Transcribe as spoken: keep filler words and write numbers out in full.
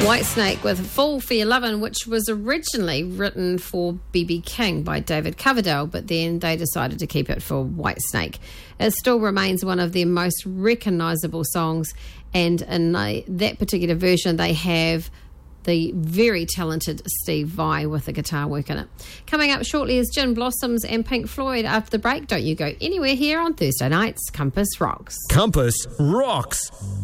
Whitesnake with Fall for Your Lovin', which was originally written for B B King by David Coverdale, but then they decided to keep it for Whitesnake. It still remains one of their most recognisable songs, and in uh, that particular version they have the very talented Steve Vai with the guitar work in it. Coming up shortly is Gin Blossoms and Pink Floyd. After the break, don't you go anywhere here on Thursday nights. Compass Rocks. Compass Rocks.